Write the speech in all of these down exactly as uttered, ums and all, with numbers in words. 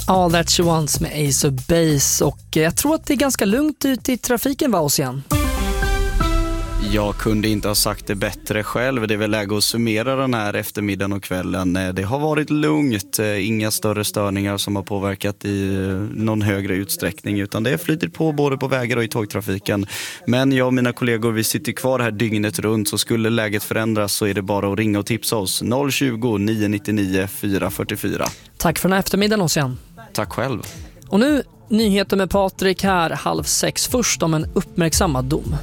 All That She Wants med Ace of Base. Och jag tror att det är ganska lugnt ute i trafiken, va, Ossian? Jag kunde inte ha sagt det bättre själv. Det är väl läge att summera den här eftermiddagen och kvällen. Det har varit lugnt, inga större störningar som har påverkat i någon högre utsträckning, utan det har flyttit på både på vägar och i tågtrafiken. Men jag och mina kollegor, vi sitter kvar här dygnet runt, så skulle läget förändras så är det bara att ringa och tipsa oss. noll tjugo, nio nittionio, fyra fyrtiofyra. Tack för den här eftermiddagen, Ossian. Tack själv. Och nu nyheter med Patrik här halv sex, först om en uppmärksammad dom.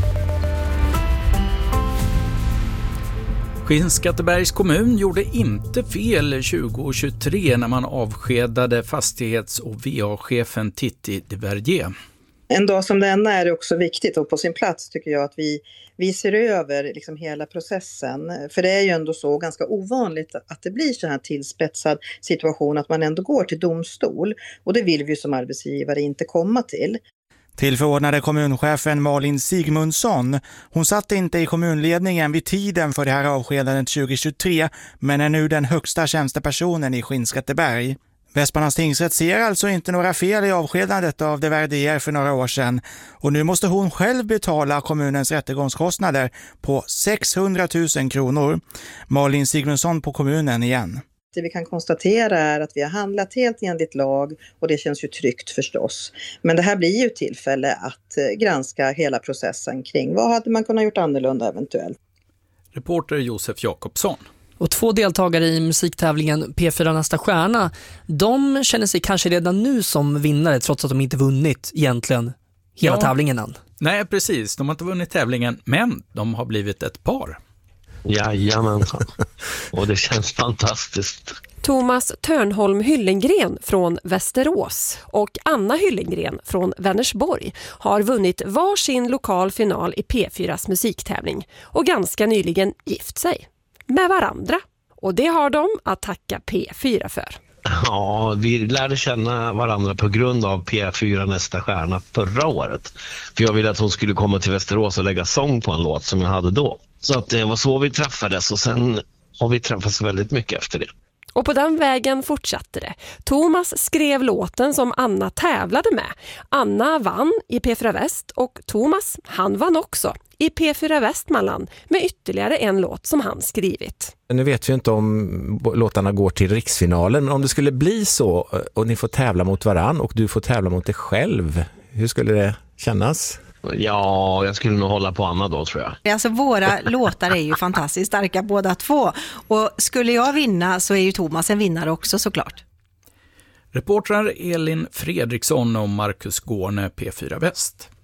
Skinnskattebergs kommun gjorde inte fel tjugo tjugotre när man avskedade fastighets- och V A-chefen Titti de Verdier. En dag som denna är det också viktigt och på sin plats tycker jag att vi, vi ser över liksom hela processen. För det är ju ändå så ganska ovanligt att det blir så här tillspetsad situation att man ändå går till domstol. Och det vill vi som arbetsgivare inte komma till. Tillförordnade kommunchefen Malin Sigmundsson. Hon satt inte i kommunledningen vid tiden för det här avskedandet tjugo tjugotre, men är nu den högsta tjänstepersonen i Skinnskatteberg. Västmanlands tingsrätt ser alltså inte några fel i avskedandet av de Verdier för några år sedan, och nu måste hon själv betala kommunens rättegångskostnader på sexhundratusen kronor. Malin Sigmundsson på kommunen igen. Det vi kan konstatera är att vi har handlat helt enligt lag och det känns ju tryggt förstås. Men det här blir ju tillfälle att granska hela processen kring vad hade man kunnat gjort annorlunda eventuellt. Reporter Josef Jakobsson. Och två deltagare i musiktävlingen P fyra Nästa Stjärna, de känner sig kanske redan nu som vinnare trots att de inte vunnit egentligen hela ja. tävlingen än. Nej, precis. De har inte vunnit tävlingen, men de har blivit ett par. Jajamensan. Och det känns fantastiskt. Thomas Törnholm Hyllengren från Västerås och Anna Hyllengren från Vänersborg har vunnit varsin lokal final i P fyras musiktävling och ganska nyligen gift sig med varandra. Och det har de att tacka P fyra för. Ja, vi lärde känna varandra på grund av P fyra Nästa Stjärna förra året. För jag ville att hon skulle komma till Västerås och lägga sång på en låt som jag hade då. Så att det var så vi träffades och sen har vi träffats väldigt mycket efter det. Och på den vägen fortsatte det. Thomas skrev låten som Anna tävlade med. Anna vann i P fyra Väst och Thomas, han vann också i P fyra Västmanland med ytterligare en låt som han skrivit. Nu vet vi inte om låtarna går till riksfinalen, men om det skulle bli så och ni får tävla mot varann och du får tävla mot dig själv, hur skulle det kännas? Ja, jag skulle nog hålla på Anna då, tror jag. Alltså våra låtar är ju fantastiskt starka båda två. Och skulle jag vinna så är ju Thomas en vinnare också såklart. Reportrar Elin Fredriksson och Marcus Gårne, P fyra Väst.